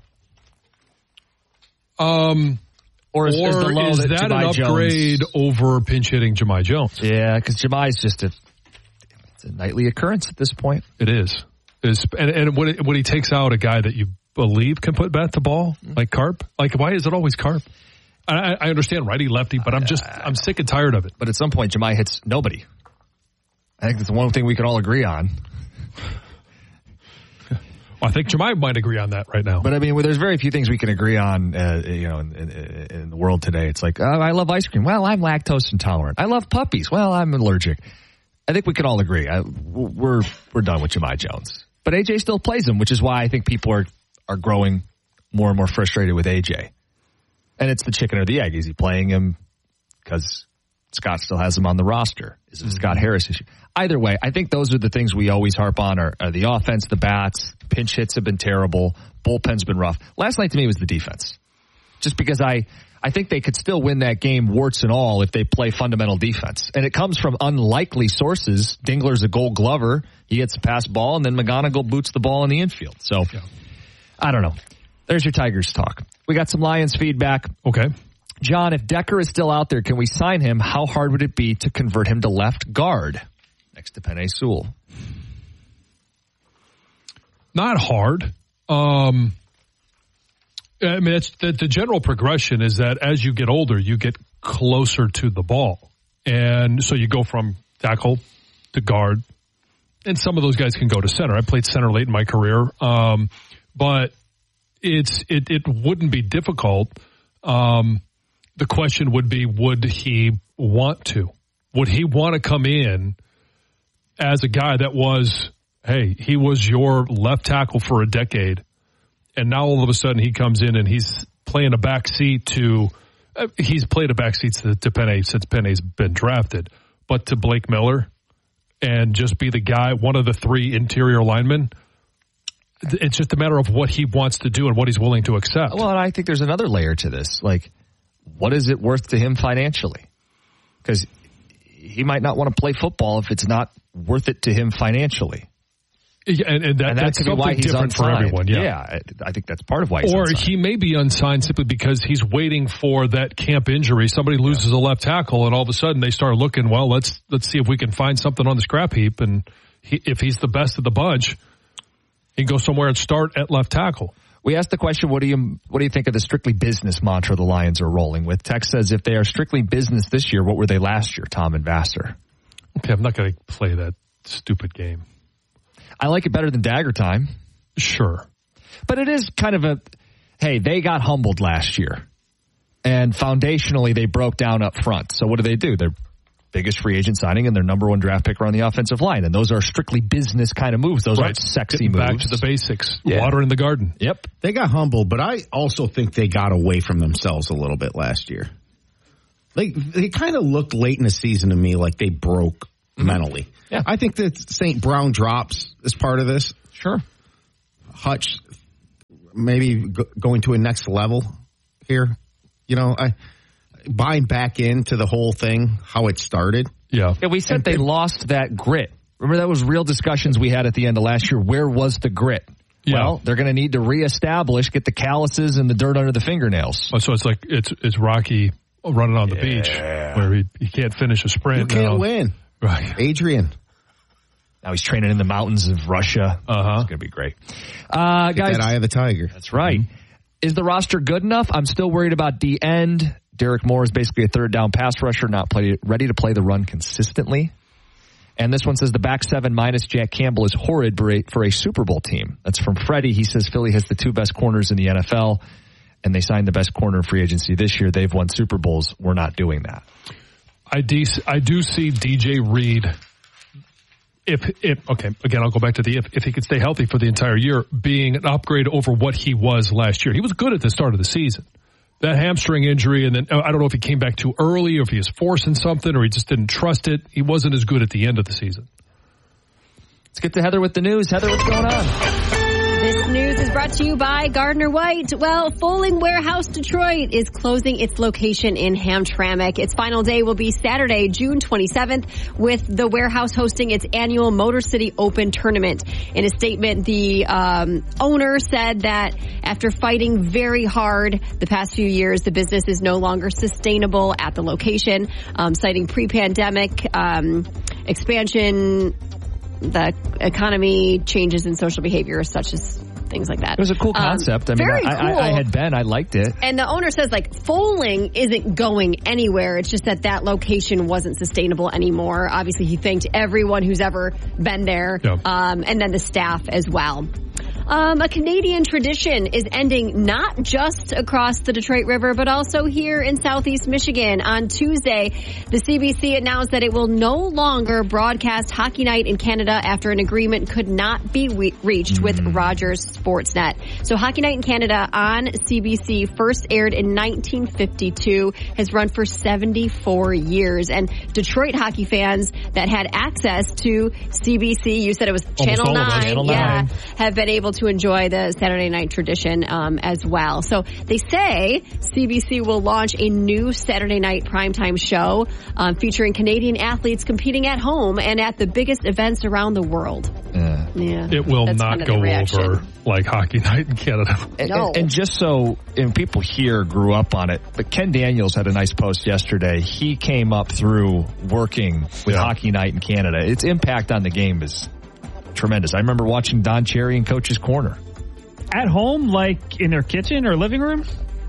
Or is that an upgrade over pinch hitting Jahmai Jones? Yeah, because Jahmai's just it's a nightly occurrence at this point. It is. And when he takes out a guy that you believe can put bat to ball, like Carp, like why is it always Carp? I understand righty lefty, but I'm sick and tired of it. But at some point, Jahmai hits nobody. I think that's the one thing we can all agree on. I think Jahmai might agree on that right now. But I mean, there's very few things we can agree on, in the world today. It's like, I love ice cream. Well, I'm lactose intolerant. I love puppies. Well, I'm allergic. I think we can all agree. We're done with Jahmai Jones. But AJ still plays him, which is why I think people are growing more and more frustrated with AJ. And it's the chicken or the egg. Is he playing him because Scott still has him on the roster? Is it a Scott Harris issue? Either way, I think those are the things we always harp on are the offense, the bats, pinch hits have been terrible, bullpen's been rough. Last night to me was the defense. Just because I think they could still win that game, warts and all, if they play fundamental defense. And it comes from unlikely sources. Dingler's a Gold Glover. He hits the pass ball, and then McGonigal boots the ball in the infield. So, I don't know. There's your Tigers talk. We got some Lions feedback. Okay. John, if Decker is still out there, can we sign him? How hard would it be to convert him to left guard next to Penei Sewell? Not hard. I mean, it's the general progression is that as you get older, you get closer to the ball. And so you go from tackle to guard. And some of those guys can go to center. I played center late in my career. But it wouldn't be difficult. The question would be, would he want to? Would he want to come in as a guy that was, hey, he was your left tackle for a decade, and now all of a sudden he comes in and he's playing a backseat to he's played a backseat to Penei since Penei's been drafted, but to Blake Miller and just be the guy, one of the three interior linemen. It's just a matter of what he wants to do and what he's willing to accept. Well, and I think there's another layer to this. Like, what is it worth to him financially? Because he might not want to play football if it's not worth it to him financially. Yeah, and that's could be why he's different unsigned. for everyone. Yeah, I think that's part of why he's unsigned. Or he may be unsigned simply because he's waiting for that camp injury. Somebody loses a left tackle, and all of a sudden they start looking, well, let's see if we can find something on the scrap heap. And if he's the best of the bunch, he can go somewhere and start at left tackle. We asked the question, what do you think of the strictly business mantra the Lions are rolling with? Tex says, if they are strictly business this year, what were they last year, Tom and Vassar? Okay, I'm not going to play that stupid game. I like it better than Dagger Time. Sure. But it is kind of hey, they got humbled last year. And foundationally, they broke down up front. So what do? They're biggest free agent signing and their number one draft pick on the offensive line. And those are strictly business kind of moves. Those aren't sexy moves. Back to the basics. Yeah. Water in the garden. Yep. They got humbled, but I also think they got away from themselves a little bit last year. They kind of looked late in the season to me like they broke mentally. Yeah. I think that St. Brown drops is part of this. Sure. Hutch maybe going to a next level here. Buying back into the whole thing, how it started. Yeah, we said they lost that grit. Remember, that was real discussions we had at the end of last year. Where was the grit? Yeah. Well, they're going to need to reestablish, get the calluses and the dirt under the fingernails. So it's like it's Rocky running on the beach where he can't finish a sprint. You can't win. Right. Adrian. Now he's training in the mountains of Russia. It's going to be great. Guys, that eye of the tiger. That's right. Is the roster good enough? I'm still worried about the end. Derek Moore is basically a third down pass rusher, not ready to play the run consistently. And this one says the back seven minus Jack Campbell is horrid for a Super Bowl team. That's from Freddie. He says Philly has the two best corners in the NFL, and they signed the best corner in free agency this year. They've won Super Bowls. We're not doing that. I do see DJ Reed. Again, I'll go back to if he could stay healthy for the entire year, being an upgrade over what he was last year. He was good at the start of the season. That hamstring injury, and then I don't know if he came back too early or if he was forcing something or he just didn't trust it. He wasn't as good at the end of the season. Let's get to Heather with the news. Heather, what's going on? This news is brought to you by Gardner White. Well, Foaling Warehouse Detroit is closing its location in Hamtramck. Its final day will be Saturday, June 27th, with the warehouse hosting its annual Motor City Open tournament. In a statement, the owner said that after fighting very hard the past few years, the business is no longer sustainable at the location, citing pre-pandemic expansion, the economy, changes in social behavior, such as things like that. It was a cool concept. I mean, very cool. I had been. I liked it. And the owner says, Foaling isn't going anywhere. It's just that location wasn't sustainable anymore. Obviously, he thanked everyone who's ever been there, and then the staff as well. A Canadian tradition is ending not just across the Detroit River, but also here in Southeast Michigan. On Tuesday, the CBC announced that it will no longer broadcast Hockey Night in Canada after an agreement could not be reached with Rogers Sportsnet. So Hockey Night in Canada on CBC first aired in 1952, has run for 74 years. And Detroit hockey fans that had access to CBC, you said it was Channel 9, have been able to enjoy the Saturday night tradition as well. So they say CBC will launch a new Saturday night primetime show featuring Canadian athletes competing at home and at the biggest events around the world. Yeah. It will not go over like Hockey Night in Canada. And just so people here grew up on it, but Ken Daniels had a nice post yesterday. He came up through working with Hockey Night in Canada. Its impact on the game is tremendous. I remember watching Don Cherry in Coach's Corner. At home, like in their kitchen or living room?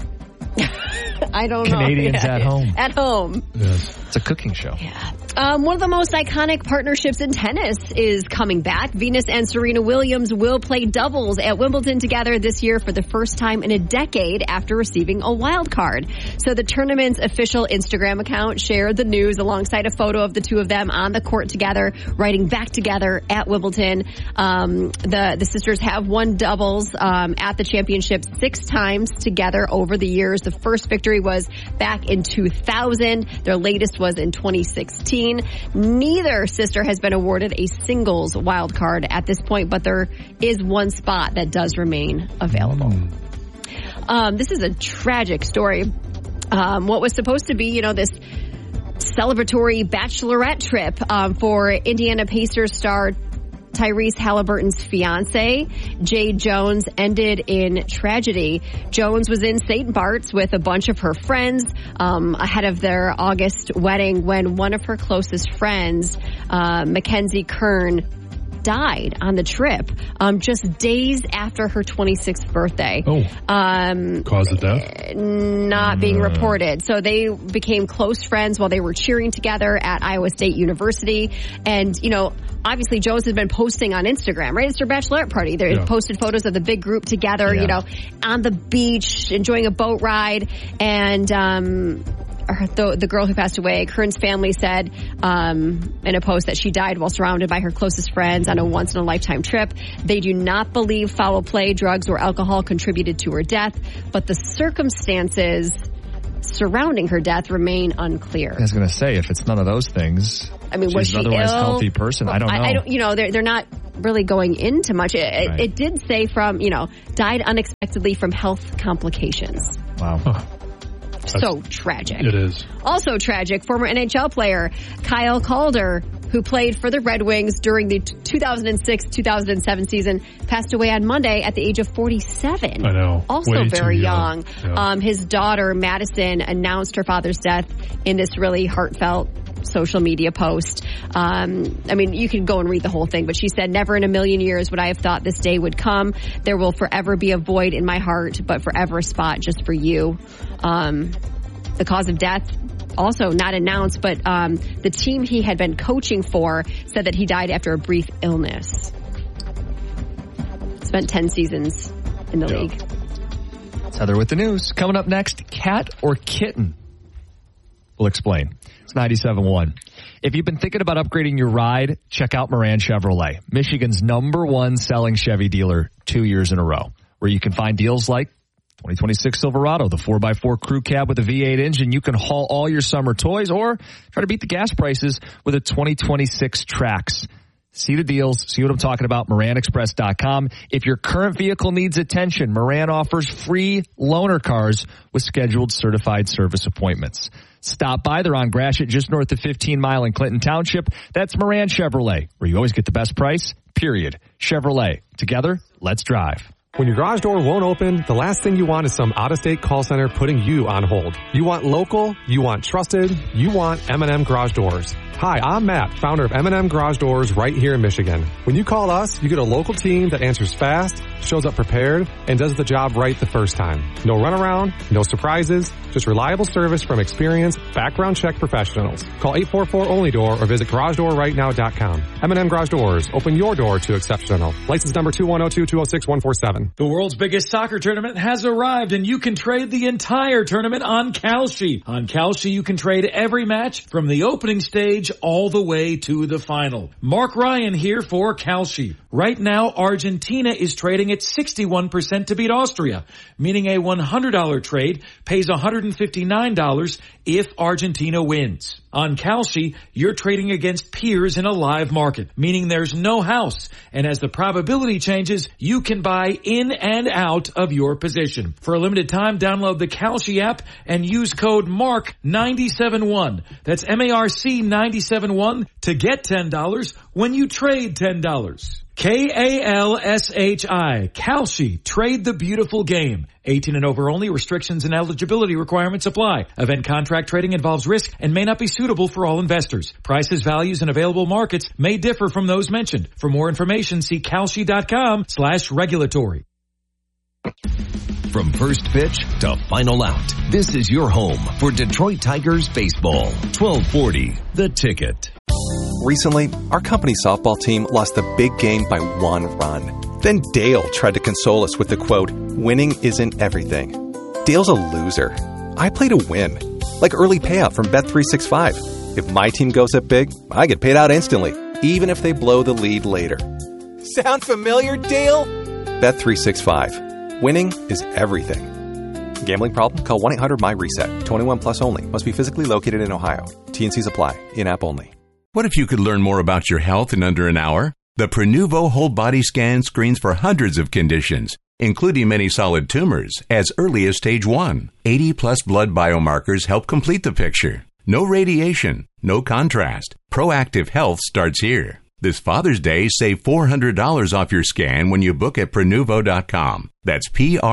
I don't know. Canadians at home. At home. Yes. It's a cooking show. Yeah. One of the most iconic partnerships in tennis is coming back. Venus and Serena Williams will play doubles at Wimbledon together this year for the first time in a decade after receiving a wild card. So the tournament's official Instagram account shared the news alongside a photo of the two of them on the court together, riding back together at Wimbledon. The sisters have won doubles at the championship 6 times together over the years. The first victory was back in 2000. Their latest was in 2016. Neither sister has been awarded a singles wild card at this point, but there is one spot that does remain available. This is a tragic story. What was supposed to be, this celebratory bachelorette trip for Indiana Pacers star Tyrese Halliburton's fiance, Jay Jones, ended in tragedy. Jones was in St. Bart's with a bunch of her friends ahead of their August wedding when one of her closest friends, Mackenzie Kern, died on the trip just days after her 26th birthday. Cause of death? Not being reported. So they became close friends while they were cheering together at Iowa State University. And, obviously Jones has been posting on Instagram, right? It's their bachelorette party. They posted photos of the big group together, on the beach, enjoying a boat ride. And the girl who passed away, Kern's family said in a post that she died while surrounded by her closest friends on a once-in-a-lifetime trip. They do not believe foul play, drugs, or alcohol contributed to her death, but the circumstances surrounding her death remain unclear. I was going to say, if it's none of those things, I mean, was she an otherwise ill? Healthy person? I don't know. They're not really going into much. It did say died unexpectedly from health complications. Wow. So tragic. It is. Also tragic, former NHL player Kyle Calder, who played for the Red Wings during the 2006-2007 season, passed away on Monday at the age of 47. I know. Also Way very too young. young. His daughter, Madison, announced her father's death in this really heartfelt social media post. You can go and read the whole thing, but she said, "Never in a million years would I have thought this day would come. There will forever be a void in my heart, but forever a spot just for you." The cause of death also not announced, but the team he had been coaching for said that he died after a brief illness. Spent 10 seasons in the league. It's Heather with the news. Coming up next, cat or kitten? We'll explain. It's 97.1. If you've been thinking about upgrading your ride, check out Moran Chevrolet, Michigan's #1 selling Chevy dealer 2 years in a row, where you can find deals like 2026 Silverado, the 4x4 crew cab with a V8 engine. You can haul all your summer toys or try to beat the gas prices with a 2026 Trax. See the deals. See what I'm talking about. MoranExpress.com. If your current vehicle needs attention, Moran offers free loaner cars with scheduled certified service appointments. Stop by. They're on Gratiot, just north of 15 Mile in Clinton Township. That's Moran Chevrolet, where you always get the best price, period. Chevrolet. Together, let's drive. When your garage door won't open, the last thing you want is some out-of-state call center putting you on hold. You want local, you want trusted, you want M&M Garage Doors. Hi, I'm Matt, founder of M&M Garage Doors right here in Michigan. When you call us, you get a local team that answers fast, shows up prepared, and does the job right the first time. No runaround, no surprises, just reliable service from experienced, background check professionals. Call 844-ONLY-DOOR or visit GarageDoorRightNow.com. M&M Garage Doors, open your door to exceptional. License number 2102206-147. The world's biggest soccer tournament has arrived, and you can trade the entire tournament on Kalshi. On Kalshi, you can trade every match from the opening stage all the way to the final. Mark Ryan here for Kalshi. Right now, Argentina is trading at 61% to beat Austria, meaning a $100 trade pays $159 if Argentina wins. On Kalshi, you're trading against peers in a live market, meaning there's no house. And as the probability changes, you can buy in and out of your position. For a limited time, download the Kalshi app and use code MARK971. That's MARC 971 to get $10 when you trade $10. Kalshi. Kalshi. Trade the beautiful game. 18 and over only. Restrictions and eligibility requirements apply. Event contract trading involves risk and may not be suitable for all investors. Prices, values, and available markets may differ from those mentioned. For more information, see Kalshi.com/regulatory. From first pitch to final out, this is your home for Detroit Tigers baseball. 1240, The Ticket. Recently, our company softball team lost the big game by 1 run. Then Dale tried to console us with the quote, "Winning isn't everything." Dale's a loser. I play to win. Like early payout from Bet365. If my team goes up big, I get paid out instantly, even if they blow the lead later. Sound familiar, Dale? Bet365. Winning is everything. Gambling problem? Call 1-800-MY-RESET. 21 plus only. Must be physically located in Ohio. T&Cs apply. In-app only. What if you could learn more about your health in under an hour? The Prenuvo whole body scan screens for hundreds of conditions, including many solid tumors, as early as stage 1. 80-plus blood biomarkers help complete the picture. No radiation, no contrast. Proactive health starts here. This Father's Day, save $400 off your scan when you book at Prenuvo.com. That's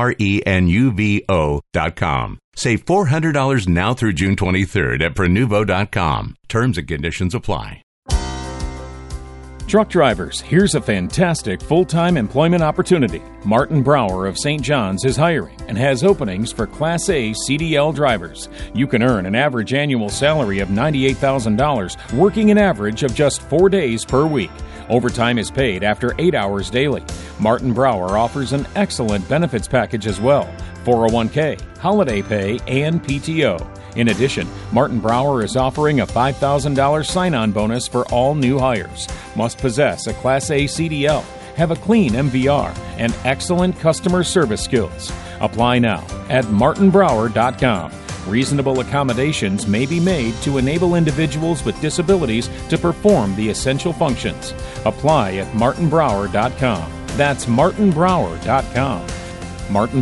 Prenuvo.com. Save $400 now through June 23rd at Prenuvo.com. Terms and conditions apply. Truck drivers, here's a fantastic full-time employment opportunity. Martin Brower of St. John's is hiring and has openings for Class A CDL drivers. You can earn an average annual salary of $98,000, working an average of just 4 days per week. Overtime is paid after 8 hours daily. Martin Brower offers an excellent benefits package as well: 401k, holiday pay, and PTO. In addition, Martin Brower is offering a $5,000 sign-on bonus for all new hires. Must possess a Class A CDL, have a clean MVR, and excellent customer service skills. Apply now at martinbrower.com. Reasonable accommodations may be made to enable individuals with disabilities to perform the essential functions. Apply at martinbrower.com. That's martinbrower.com. Martin